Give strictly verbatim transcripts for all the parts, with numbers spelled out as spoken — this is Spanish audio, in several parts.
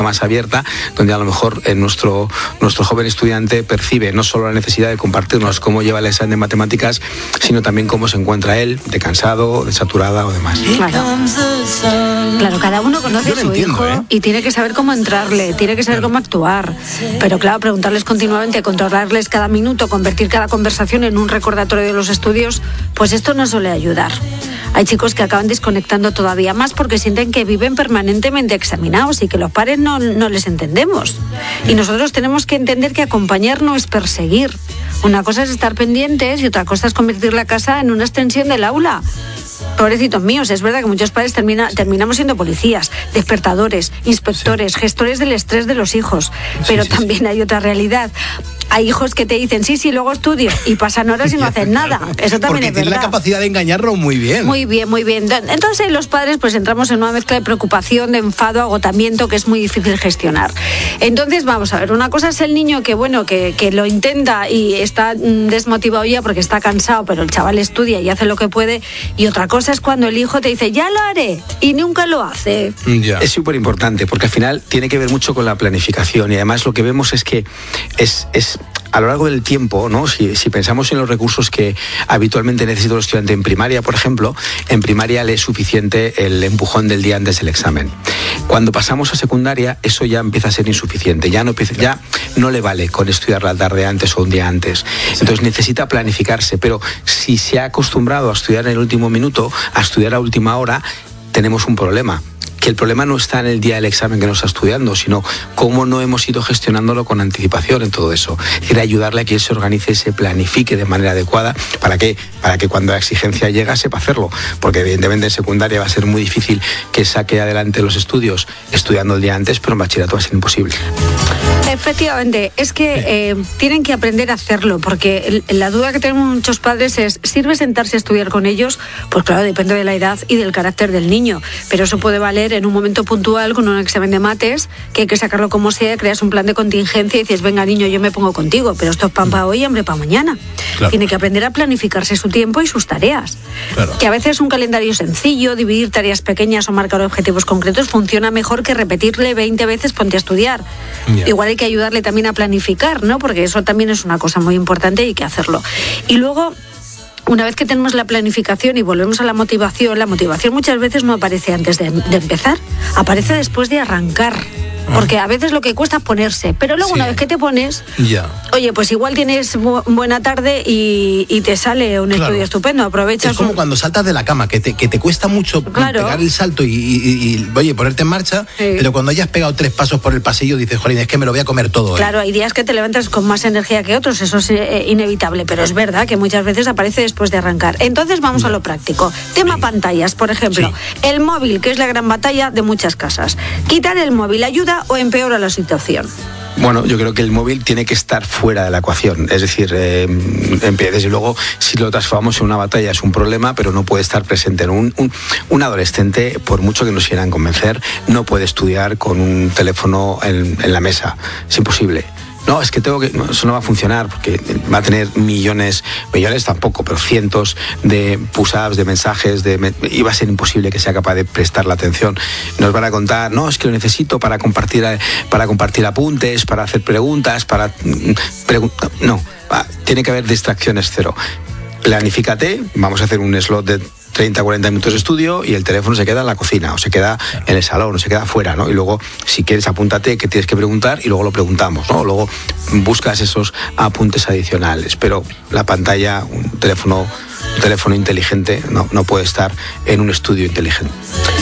más abierta, donde a lo mejor eh, nuestro, nuestro joven estudiante percibe no solo la necesidad de compartirnos cómo lleva el examen de matemáticas, sino también cómo se encuentra él, de cansado, de saturada o demás. Claro, claro, cada uno conoce a su entiendo, hijo ¿eh? y tiene que saber cómo entrarle, tiene que saber Claro. cómo actuar. Pero claro, preguntarles continuamente, controlarles cada minuto, convertir cada conversación en un recordatorio de los estudios, pues esto no suele ayudar. Hay chicos que acaban desconectando todavía más porque sienten que viven permanentemente examinados y que los padres no, no les entendemos. Y nosotros tenemos que entender que acompañar no es perseguir. Una cosa es estar pendientes y otra cosa es convertir la casa en una extensión del aula. Pobrecitos míos, es verdad que muchos padres termina, terminamos siendo policías, despertadores, inspectores, sí. gestores del estrés de los hijos, pero sí, sí, también sí. hay otra realidad. Hay hijos que te dicen, sí, sí, luego estudio, y pasan horas y no hacen nada. Eso también Porque es verdad. tienen la capacidad de engañarlo muy bien. Muy bien, muy bien. Entonces los padres pues entramos en una mezcla de preocupación, de enfado, agotamiento, que es muy difícil gestionar. Entonces, vamos a ver, una cosa es el niño que, bueno, que, que lo intenta y está desmotivado ya porque está cansado, pero el chaval estudia y hace lo que puede, y otra cosa es cuando el hijo te dice, ya lo haré, y nunca lo hace. Ya. Es súper importante, porque al final tiene que ver mucho con la planificación, y además lo que vemos es que es... es a lo largo del tiempo, ¿no? Si, si pensamos en los recursos que habitualmente necesita el estudiante en primaria, por ejemplo, en primaria le es suficiente el empujón del día antes del examen. Cuando pasamos a secundaria, eso ya empieza a ser insuficiente, ya no, ya no le vale con estudiar la tarde antes o un día antes. Entonces necesita planificarse, pero si se ha acostumbrado a estudiar en el último minuto, a estudiar a última hora, tenemos un problema. Que el problema no está en el día del examen que no está estudiando, sino cómo no hemos ido gestionándolo con anticipación en todo eso. Es decir, ayudarle a que él se organice, se planifique de manera adecuada. ¿Para qué? Para que cuando la exigencia llega sepa hacerlo. Porque evidentemente en secundaria va a ser muy difícil que saque adelante los estudios estudiando el día antes, pero en bachillerato va a ser imposible. Efectivamente, es que eh, tienen que aprender a hacerlo, porque el, la duda que tenemos muchos padres es, ¿sirve sentarse a estudiar con ellos? Pues claro, depende de la edad y del carácter del niño, pero eso puede valer en un momento puntual con un examen de mates, que hay que sacarlo como sea, creas un plan de contingencia y dices, venga niño, yo me pongo contigo, pero esto es pan para hoy y hambre para mañana. Claro. Tiene que aprender a planificarse su tiempo y sus tareas. Claro. Que a veces un calendario sencillo, dividir tareas pequeñas o marcar objetivos concretos funciona mejor que repetirle veinte veces ponte a estudiar. Yeah. Igual hay que ayudarle también a planificar, ¿no? Porque eso también es una cosa muy importante y hay que hacerlo. Y luego, una vez que tenemos la planificación y volvemos a la motivación, la motivación muchas veces no aparece antes de, de empezar, aparece después de arrancar. Porque a veces lo que cuesta es ponerse, pero luego sí. una vez que te pones, ya. oye, pues igual tienes bu- buena tarde y, y te sale un claro. estudio estupendo, aprovechas. Es como un... cuando saltas de la cama, que te, que te cuesta mucho claro. pegar el salto y, y, y, oye, ponerte en marcha, sí. pero cuando hayas pegado tres pasos por el pasillo dices, jolín, es que me lo voy a comer todo. Claro, ¿eh? hay días que te levantas con más energía que otros, eso es eh, inevitable, pero es verdad que muchas veces aparece después de arrancar. Entonces vamos ya. a lo práctico. Tema Venga. pantallas, por ejemplo, sí. el móvil, que es la gran batalla de muchas casas. ¿Quitar el móvil ayuda o empeora la situación? Bueno, yo creo que el móvil tiene que estar fuera de la ecuación. Es decir, eh, desde luego, si lo transformamos en una batalla es un problema, pero no puede estar presente. Un, un, un adolescente, por mucho que nos quieran convencer, no puede estudiar con un teléfono en, en la mesa. Es imposible. No, es que tengo que... No, eso no va a funcionar porque va a tener millones, millones tampoco, pero cientos de push-ups, de mensajes, de, y va a ser imposible que sea capaz de prestar la atención. Nos van a contar, no, es que lo necesito para compartir, para compartir apuntes, para hacer preguntas, para... Pregun- no, va, tiene que haber distracciones cero. Planifícate, vamos a hacer un slot de treinta a cuarenta minutos de estudio y el teléfono se queda en la cocina o se queda en el salón o se queda afuera, ¿no? Y luego, si quieres, apúntate que tienes que preguntar y luego lo preguntamos, ¿no? Luego buscas esos apuntes adicionales, pero la pantalla, un teléfono, un teléfono inteligente no, no puede estar en un estudio inteligente.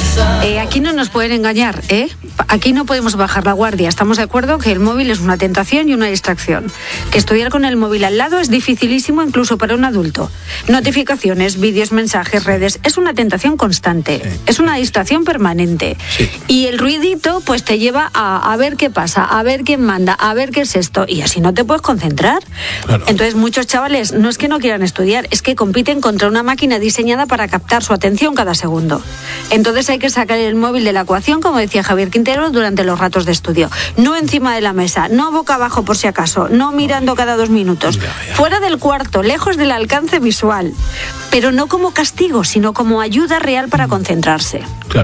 Eh, aquí no nos pueden engañar, ¿eh? Aquí no podemos bajar la guardia. Estamos de acuerdo que el móvil es una tentación y una distracción. Que estudiar con el móvil al lado es dificilísimo incluso para un adulto. Notificaciones, vídeos, mensajes, redes, es una tentación constante. Sí. Es una distracción permanente. Sí. Y el ruidito pues te lleva a, a ver qué pasa, a ver quién manda, a ver qué es esto. Y así no te puedes concentrar. Claro. Entonces muchos chavales no es que no quieran estudiar, es que compiten contra una máquina diseñada para captar su atención cada segundo. Entonces hay que sacar el móvil de la ecuación, como decía Javier Quintero, durante los ratos de estudio. No encima de la mesa, no boca abajo por si acaso, no mirando cada dos minutos. Ya, ya. Fuera del cuarto, lejos del alcance visual. Pero no como castigo, sino como ayuda real para concentrarse. Claro.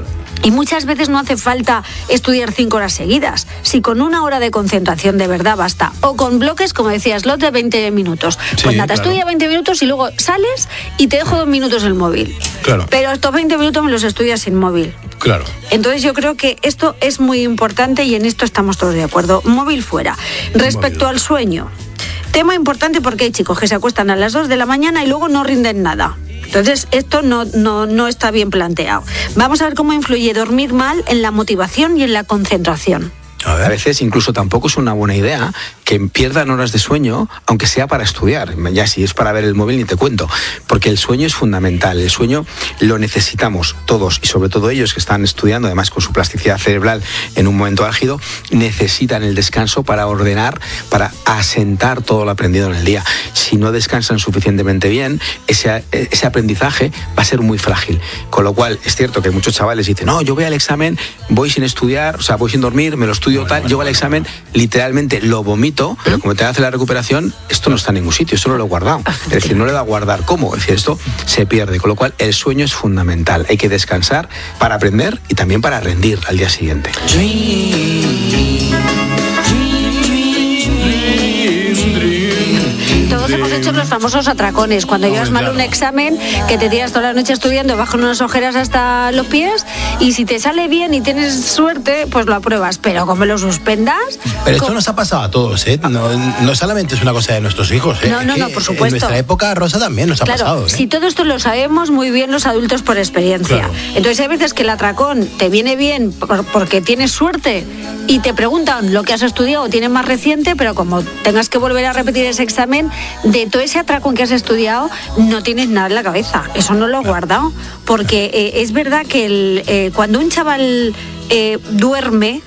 Y muchas veces no hace falta estudiar cinco horas seguidas. Si con una hora de concentración de verdad basta. O con bloques, como decías, slots de veinte minutos. Sí, pues nada, claro. estudia veinte minutos y luego sales y te dejo dos minutos el móvil. Claro. Pero estos veinte minutos me los estudias sin móvil. Claro. Entonces yo creo que esto es muy importante y en esto estamos todos de acuerdo. Móvil fuera. Respecto Móvil. al sueño, tema importante porque hay chicos que se acuestan a las dos de la mañana y luego no rinden nada. Entonces, esto no, no, no está bien planteado. Vamos a ver cómo influye dormir mal en la motivación y en la concentración. A, a veces incluso tampoco es una buena idea que pierdan horas de sueño, aunque sea para estudiar. Ya si es para ver el móvil ni te cuento, porque el sueño es fundamental. El sueño lo necesitamos todos y sobre todo ellos que están estudiando, además con su plasticidad cerebral en un momento álgido, necesitan el descanso para ordenar, para asentar todo lo aprendido en el día. Si no descansan suficientemente bien, ese, ese aprendizaje va a ser muy frágil. Con lo cual, es cierto que muchos chavales dicen, no, yo voy al examen, voy sin estudiar, o sea, voy sin dormir, me lo estudio tal, bueno, llego al examen, literalmente lo vomito, pero como te hace la recuperación, esto no está en ningún sitio, esto no lo he guardado. Es decir, no le da a guardar. ¿Cómo? Es decir, esto se pierde. Con lo cual, el sueño es fundamental. Hay que descansar para aprender y también para rendir al día siguiente. Todos hemos hecho los famosos atracones, cuando llevas mal un examen, que te tiras toda la noche estudiando bajo unas ojeras hasta los pies, y si te sale bien y tienes suerte, pues lo apruebas, pero como lo suspendas... Pero esto con... nos ha pasado a todos, ¿eh? No, no solamente es una cosa de nuestros hijos, ¿eh? No, no, es no, por supuesto. En nuestra época, Rosa, también nos ha claro, pasado, ¿eh? Si todo esto lo sabemos muy bien los adultos por experiencia. Claro. Entonces hay veces que el atracón te viene bien porque tienes suerte y te preguntan lo que has estudiado, tienes más reciente, pero como tengas que volver a repetir ese examen, de todo ese atracón que has estudiado, no tienes nada en la cabeza. Eso no lo he guardado. Porque eh, es verdad que el, eh, cuando un chaval eh, duerme,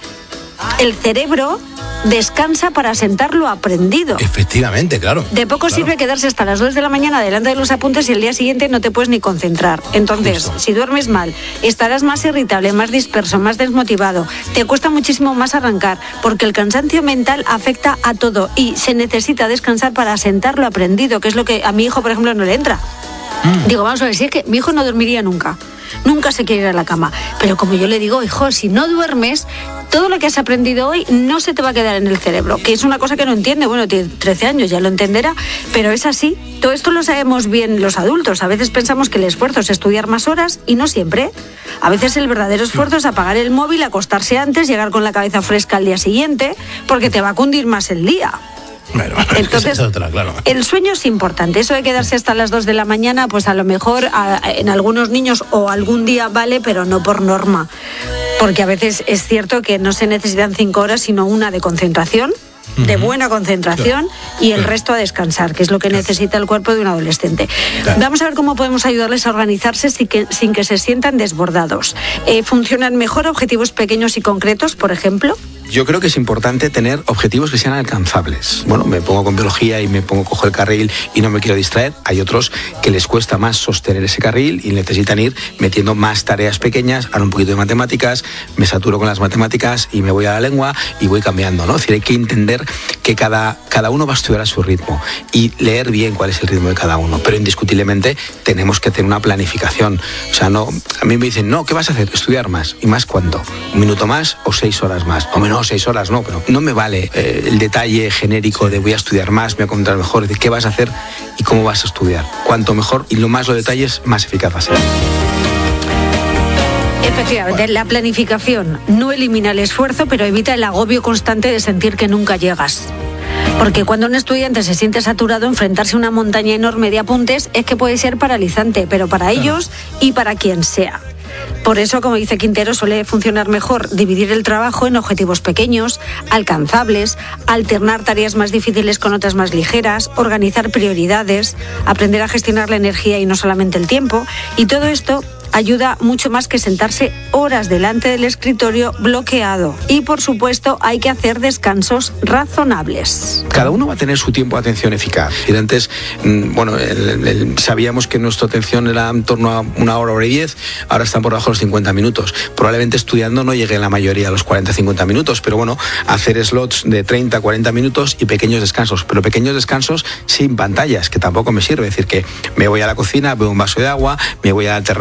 el cerebro descansa para asentar lo aprendido. Efectivamente, claro. De poco claro. sirve quedarse hasta las dos de la mañana delante de los apuntes y el día siguiente no te puedes ni concentrar. Entonces, Justo. si duermes mal, estarás más irritable, más disperso, más desmotivado. Te cuesta muchísimo más arrancar, porque el cansancio mental afecta a todo y se necesita descansar para asentar lo aprendido, que es lo que a mi hijo, por ejemplo, no le entra. Mm. Digo, vamos a ver, si es que mi hijo no dormiría nunca. Nunca se quiere ir a la cama. Pero como yo le digo, hijo, si no duermes, todo lo que has aprendido hoy no se te va a quedar en el cerebro, que es una cosa que no entiende. Bueno, tiene trece años, ya lo entenderá, pero es así. Todo esto lo sabemos bien los adultos. A veces pensamos que el esfuerzo es estudiar más horas y no siempre. A veces el verdadero esfuerzo es apagar el móvil, acostarse antes, llegar con la cabeza fresca al día siguiente, porque te va a cundir más el día. Bueno, entonces es otra, claro. El sueño es importante. Eso de quedarse hasta las dos de la mañana, pues a lo mejor a, en algunos niños o algún día vale, pero no por norma, porque a veces es cierto que no se necesitan cinco horas sino una de concentración, de buena concentración, claro. y el claro. resto a descansar, que es lo que claro. necesita el cuerpo de un adolescente. Claro. Vamos a ver cómo podemos ayudarles a organizarse sin que, sin que se sientan desbordados. Eh, ¿Funcionan mejor objetivos pequeños y concretos, por ejemplo? Yo creo que es importante tener objetivos que sean alcanzables. Bueno, me pongo con biología y me pongo, cojo el carril y no me quiero distraer. Hay otros que les cuesta más sostener ese carril y necesitan ir metiendo más tareas pequeñas, ahora un poquito de matemáticas, me saturo con las matemáticas y me voy a la lengua y voy cambiando, ¿no? Es decir, hay que entender que cada, cada uno va a estudiar a su ritmo y leer bien cuál es el ritmo de cada uno. Pero indiscutiblemente tenemos que tener una planificación. O sea, no, a mí me dicen, no, ¿qué vas a hacer? Estudiar más. ¿Y más cuánto? ¿Un minuto más o seis horas más? O menos. No, seis horas no, pero no me vale eh, el detalle genérico de voy a estudiar más, me voy a encontrar mejor, de qué vas a hacer y cómo vas a estudiar. Cuanto mejor y lo más los detalles, más eficaz va a ser. Efectivamente, bueno. La planificación no elimina el esfuerzo, pero evita el agobio constante de sentir que nunca llegas. Porque cuando un estudiante se siente saturado, enfrentarse a una montaña enorme de apuntes es que puede ser paralizante, pero para claro. ellos y para quien sea. Por eso, como dice Quintero, suele funcionar mejor dividir el trabajo en objetivos pequeños, alcanzables, alternar tareas más difíciles con otras más ligeras, organizar prioridades, aprender a gestionar la energía y no solamente el tiempo. Y todo esto ayuda mucho más que sentarse horas delante del escritorio bloqueado. Y, por supuesto, hay que hacer descansos razonables. Cada uno va a tener su tiempo de atención eficaz. Y antes, bueno, el, el, sabíamos que nuestra atención era en torno a una hora, hora y diez, ahora están por debajo de los cincuenta minutos. Probablemente estudiando no llegue la mayoría a los cuarenta a cincuenta minutos, pero bueno, hacer slots de treinta a cuarenta minutos y pequeños descansos, pero pequeños descansos sin pantallas, que tampoco me sirve. Es decir, que me voy a la cocina, bebo un vaso de agua, me voy a la terraza y me estiro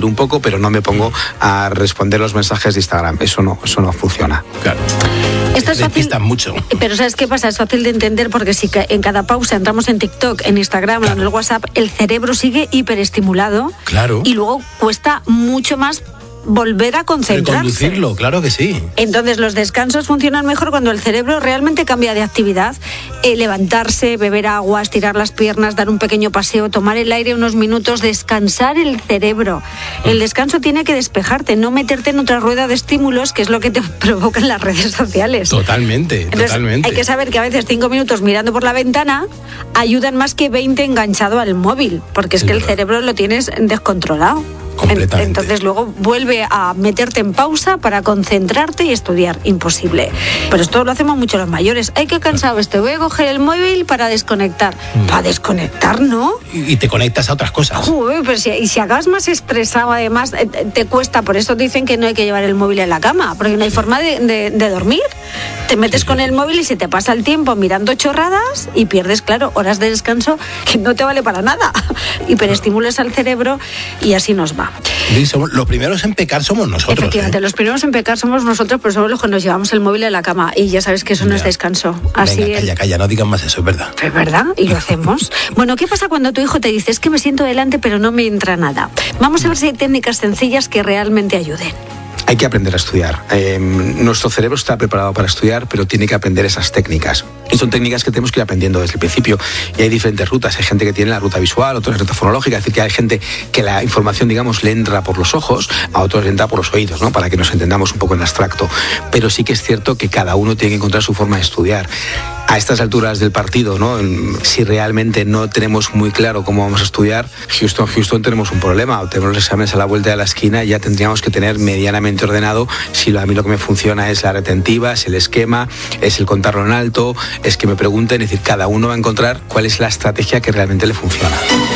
tiro un poco, pero no me pongo a responder los mensajes de Instagram. Eso no, eso no funciona. Claro. Esto es fácil, mucho. Pero ¿sabes qué pasa? Es fácil de entender porque si en cada pausa entramos en TikTok, en Instagram, claro, o en el WhatsApp, el cerebro sigue hiperestimulado. Claro. Y luego cuesta mucho más volver a concentrarse. Reconducirlo, claro que sí. Entonces los descansos funcionan mejor cuando el cerebro realmente cambia de actividad. Eh, levantarse, beber agua, estirar las piernas, dar un pequeño paseo, tomar el aire unos minutos, descansar el cerebro. El descanso tiene que despejarte, no meterte en otra rueda de estímulos, que es lo que te provocan las redes sociales. Totalmente, Entonces, totalmente. Hay que saber que a veces cinco minutos mirando por la ventana ayudan más que veinte enganchado al móvil, porque es, es que verdad. El cerebro lo tienes descontrolado. Completamente. Entonces luego vuelve a meterte en pausa para concentrarte y estudiar. Imposible. Pero esto lo hacemos mucho los mayores. Ay, qué cansado estoy. Voy a coger el móvil para desconectar. Mm. Para desconectar, ¿no? Y, y te conectas a otras cosas. Uy, pero si, y si acabas más estresado, además, te, te cuesta. Por eso dicen que no hay que llevar el móvil en la cama, porque no hay forma de, de, de dormir. Te metes sí, con sí. el móvil y se te pasa el tiempo mirando chorradas y pierdes, claro, horas de descanso que no te vale para nada. Hiperestímulos al cerebro y así nos va. Sí, somos, los primeros en pecar somos nosotros. Efectivamente, ¿eh? Los primeros en pecar somos nosotros, pero somos los que nos llevamos el móvil en la cama y ya sabes que eso ya. no es descanso. Así Venga, calla, el... calla, no digan más eso, es verdad. Es verdad, y lo hacemos. Bueno, ¿qué pasa cuando tu hijo te dice, es que me siento delante pero no me entra nada? Vamos a ver si hay técnicas sencillas que realmente ayuden. Hay que aprender a estudiar. Eh, nuestro cerebro está preparado para estudiar, pero tiene que aprender esas técnicas. Y son técnicas que tenemos que ir aprendiendo desde el principio. Y hay diferentes rutas. Hay gente que tiene la ruta visual, otros la ruta fonológica. Es decir, que hay gente que la información, digamos, le entra por los ojos, a otros le entra por los oídos, ¿no? Para que nos entendamos un poco en abstracto. Pero sí que es cierto que cada uno tiene que encontrar su forma de estudiar. A estas alturas del partido, ¿no? Si realmente no tenemos muy claro cómo vamos a estudiar, Houston, Houston tenemos un problema. O tenemos los exámenes a la vuelta de la esquina y ya tendríamos que tener medianamente ordenado si a mí lo que me funciona es la retentiva, es el esquema, es el contarlo en alto, es que me pregunten, es decir, cada uno va a encontrar cuál es la estrategia que realmente le funciona.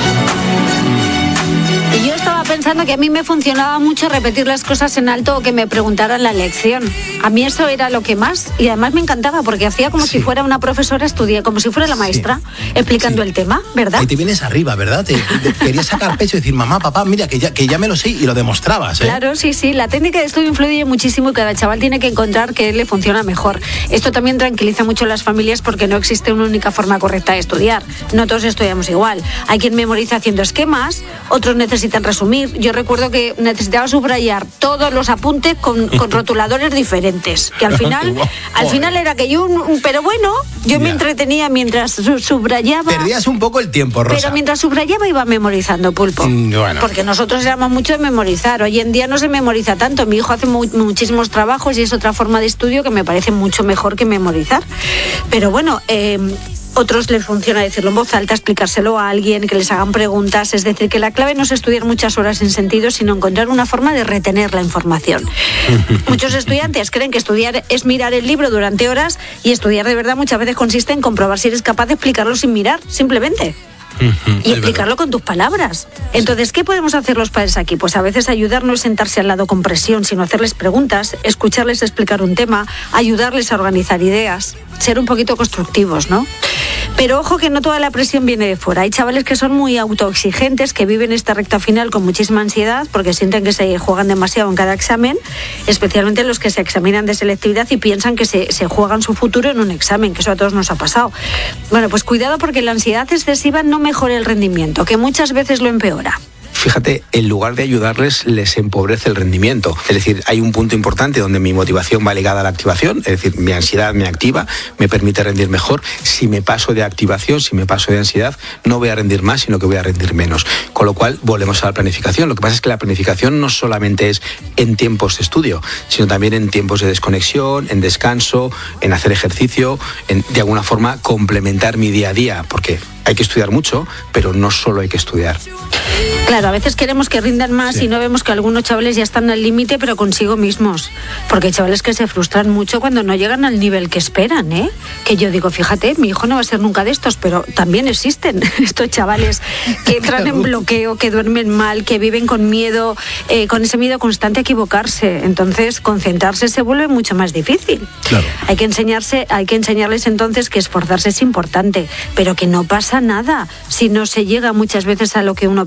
Yo estaba pensando que a mí me funcionaba mucho repetir las cosas en alto o que me preguntaran la lección. A mí eso era lo que más, y además me encantaba porque hacía como sí. si fuera una profesora, estudié como si fuera la maestra, sí. explicando sí. el tema, ¿verdad? Y te vienes arriba, ¿verdad? Te, te querías sacar pecho y decir, mamá, papá, mira, que ya, que ya me lo sé, y lo demostrabas, ¿eh? Claro, sí, sí, la técnica de estudio influye muchísimo y cada chaval tiene que encontrar que le funciona mejor. Esto también tranquiliza mucho a las familias porque no existe una única forma correcta de estudiar. No todos estudiamos igual. Hay quien memoriza haciendo esquemas, otros necesitan resumir. Yo recuerdo que necesitaba subrayar todos los apuntes con, con rotuladores diferentes, que al final al final era que yo, un, pero bueno, yo ya. me entretenía mientras subrayaba. Perdías un poco el tiempo, Rosa. Pero mientras subrayaba iba memorizando, Pulpo. Mm, bueno. Porque nosotros éramos mucho de memorizar. Hoy en día no se memoriza tanto. Mi hijo hace mu- muchísimos trabajos y es otra forma de estudio que me parece mucho mejor que memorizar. Pero bueno, eh, otros les funciona decirlo en voz alta, explicárselo a alguien, que les hagan preguntas. Es decir, que la clave no es estudiar muchas horas sin sentido, sino encontrar una forma de retener la información. Muchos estudiantes creen que estudiar es mirar el libro durante horas y estudiar de verdad muchas veces consiste en comprobar si eres capaz de explicarlo sin mirar, simplemente. Y explicarlo con tus palabras. Entonces, ¿qué podemos hacer los padres aquí? Pues a veces ayudar no es sentarse al lado con presión, sino hacerles preguntas, escucharles explicar un tema, ayudarles a organizar ideas, ser un poquito constructivos, ¿no? Pero ojo que no toda la presión viene de fuera. Hay chavales que son muy autoexigentes, que viven esta recta final con muchísima ansiedad porque sienten que se juegan demasiado en cada examen, especialmente los que se examinan de selectividad y piensan que se, se juegan su futuro en un examen, que eso a todos nos ha pasado. Bueno, pues cuidado porque la ansiedad excesiva no mejora el rendimiento, que muchas veces lo empeora. Fíjate, en lugar de ayudarles, les empobrece el rendimiento. Es decir, hay un punto importante donde mi motivación va ligada a la activación, es decir, mi ansiedad me activa, me permite rendir mejor. Si me paso de activación, si me paso de ansiedad, no voy a rendir más, sino que voy a rendir menos. Con lo cual, volvemos a la planificación. Lo que pasa es que la planificación no solamente es en tiempos de estudio, sino también en tiempos de desconexión, en descanso, en hacer ejercicio, en, de alguna forma, complementar mi día a día, porque hay que estudiar mucho, pero no solo hay que estudiar. Claro, a veces queremos que rindan más sí. y no vemos que algunos chavales ya están al límite, pero consigo mismos. Porque hay chavales que se frustran mucho cuando no llegan al nivel que esperan, ¿eh? Que yo digo, fíjate, mi hijo no va a ser nunca de estos, pero también existen estos chavales que entran en bloqueo, que duermen mal, que viven con miedo, eh, con ese miedo constante a equivocarse. Entonces, concentrarse se vuelve mucho más difícil. Claro. Hay que enseñarse, hay que enseñarles entonces que esforzarse es importante, pero que no pasa nada si no se llega muchas veces a lo que uno persigue.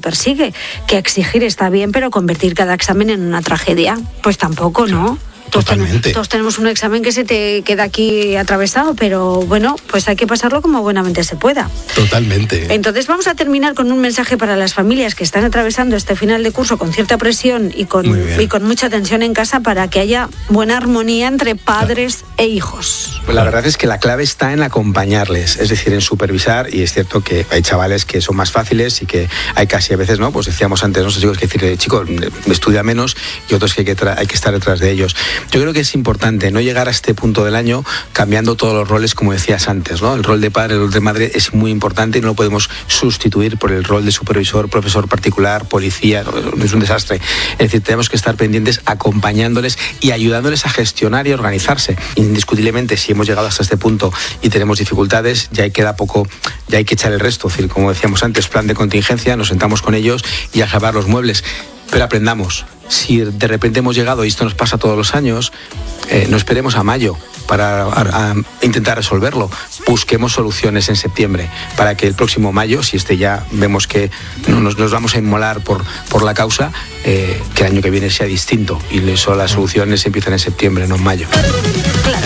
dice que exigir está bien, pero convertir cada examen en una tragedia, pues tampoco, ¿no? Todos, ten, todos tenemos un examen que se te queda aquí atravesado, pero bueno, pues hay que pasarlo como buenamente se pueda. Totalmente. Entonces vamos a terminar con un mensaje para las familias que están atravesando este final de curso con cierta presión y con, y con mucha tensión en casa, para que haya buena armonía entre padres claro. e hijos. Pues la verdad es que la clave está en acompañarles, es decir, en supervisar, y es cierto que hay chavales que son más fáciles y que hay casi a veces, ¿no? Pues decíamos antes, no sé, chicos, que decirle, chicos, estudia menos, y otros que hay que, tra- hay que estar detrás de ellos. Yo creo que es importante no llegar a este punto del año cambiando todos los roles, como decías antes, ¿no? El rol de padre, el rol de madre es muy importante y no lo podemos sustituir por el rol de supervisor, profesor particular, policía, no, es un desastre. Es decir, tenemos que estar pendientes, acompañándoles y ayudándoles a gestionar y organizarse. Indiscutiblemente, si hemos llegado hasta este punto y tenemos dificultades, ya queda poco, ya hay que echar el resto. Es decir, como decíamos antes, plan de contingencia, nos sentamos con ellos y a jabar los muebles. Pero aprendamos. Si de repente hemos llegado, y esto nos pasa todos los años, eh, no esperemos a mayo para a, a intentar resolverlo. Busquemos soluciones en septiembre para que el próximo mayo, si este ya vemos que no nos, nos vamos a inmolar por, por la causa, eh, que el año que viene sea distinto. Y eso, las soluciones empiezan en septiembre, no en mayo. Claro.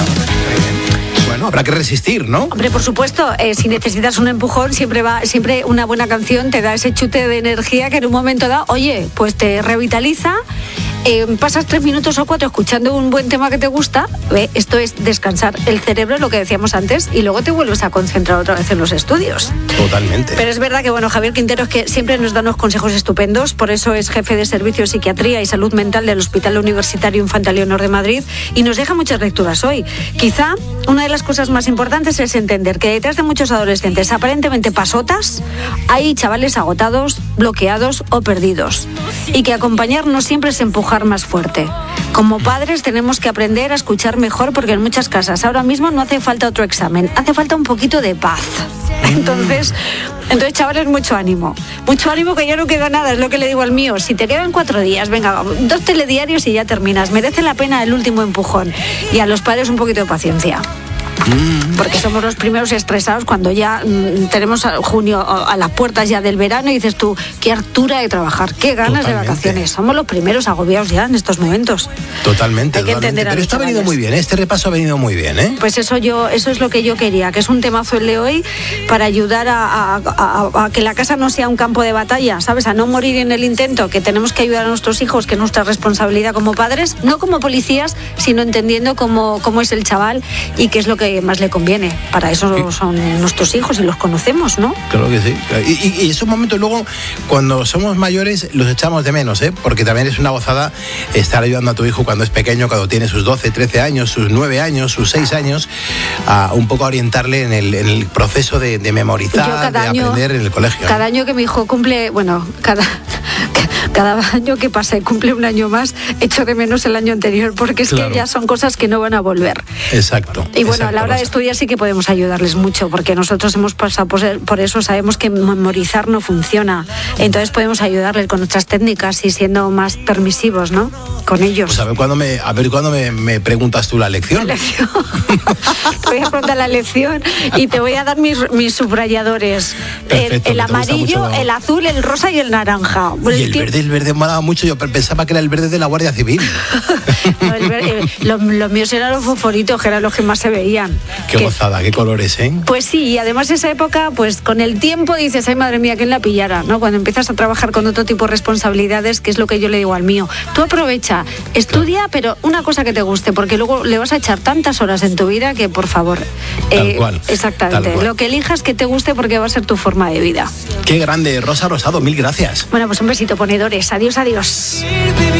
Bueno, habrá que resistir, ¿no? Hombre, por supuesto, eh, si necesitas un empujón, siempre va, siempre una buena canción te da ese chute de energía que en un momento dado, oye, pues te revitaliza. Eh, pasas tres minutos o cuatro escuchando un buen tema que te gusta, eh, esto es descansar el cerebro, lo que decíamos antes, y luego te vuelves a concentrar otra vez en los estudios. Totalmente. Pero es verdad que, bueno, Javier Quintero es que siempre nos da unos consejos estupendos, por eso es jefe de Servicio de Psiquiatría y Salud Mental del Hospital Universitario Infanta Leonor de Madrid, y nos deja muchas lecturas hoy. Quizá una de las cosas más importantes es entender que detrás de muchos adolescentes aparentemente pasotas, hay chavales agotados, bloqueados o perdidos, y que acompañar no siempre es empujar más fuerte. Como padres tenemos que aprender a escuchar mejor, porque en muchas casas ahora mismo no hace falta otro examen, hace falta un poquito de paz. Entonces, entonces chavales, mucho ánimo. Mucho ánimo, que ya no queda nada, es lo que le digo al mío. Si te quedan cuatro días, venga, dos telediarios y ya terminas. Merece la pena el último empujón. Y a los padres un poquito de paciencia. Porque somos los primeros estresados cuando ya mmm, tenemos a junio a, a las puertas ya del verano, y dices tú, qué hartura de trabajar, qué ganas Totalmente. de vacaciones. Somos los primeros agobiados ya en estos momentos. Totalmente. Hay que totalmente. entender a Pero esto ha venido muy bien, ¿eh? Este repaso ha venido muy bien, ¿eh? Pues eso yo, eso es lo que yo quería, que es un temazo el de hoy, para ayudar a, a, a, a que la casa no sea un campo de batalla, ¿sabes? A no morir en el intento, que tenemos que ayudar a nuestros hijos, que es nuestra responsabilidad como padres, no como policías, sino entendiendo cómo, cómo es el chaval y qué es lo que más le conviene. Para eso son nuestros hijos y los conocemos, ¿no? Claro que sí. Y, y, y esos momentos luego, cuando somos mayores, los echamos de menos, ¿eh? Porque también es una gozada estar ayudando a tu hijo cuando es pequeño, cuando tiene sus doce, trece años, sus nueve años, sus seis años, a un poco orientarle en el, en el proceso de, de memorizar, de año, aprender en el colegio. Cada año que mi hijo cumple, bueno, cada... cada año que pasa y cumple un año más, echo de menos el año anterior, porque es claro. que ya son cosas que no van a volver. Exacto. Y bueno, exacto, a la hora de estudiar sí que podemos ayudarles mucho, porque nosotros hemos pasado por, por eso, sabemos que memorizar no funciona. Entonces podemos ayudarles con nuestras técnicas y siendo más permisivos, ¿no? Con ellos. Pues a ver cuándo me, a ver cuándo me, me preguntas tú la lección. La lección. Te voy a preguntar la lección y te voy a dar mis, mis subrayadores. Perfecto, el, el amarillo, el azul, el rosa y el naranja. Y el verde, el verde me ha dado mucho. Yo pensaba que era el verde de la Guardia Civil. No, el verde, los, los míos eran los fosforitos, que eran los que más se veían. Qué que, gozada, qué colores, ¿eh? Pues sí, y además esa época, pues con el tiempo dices, ay madre mía, ¿quién la pillara? ¿No? Cuando empiezas a trabajar con otro tipo de responsabilidades, que es lo que yo le digo al mío. Tú aprovecha, estudia, pero una cosa que te guste, porque luego le vas a echar tantas horas en tu vida que, por favor. Tal eh, cual. Exactamente. Tal cual. Lo que elijas que te guste, porque va a ser tu forma de vida. Qué grande, Rosa Rosado, mil gracias. Bueno, pues un besito, ponedores. Adiós, adiós.